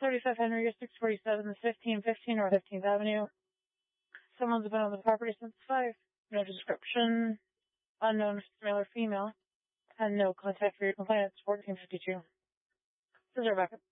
35 Henry, 647, 1515 North 15th Avenue. Someone's been on the property since 5. No description. Unknown if it's male or female. And no contact for your complaint. It's 1452. This is our backup.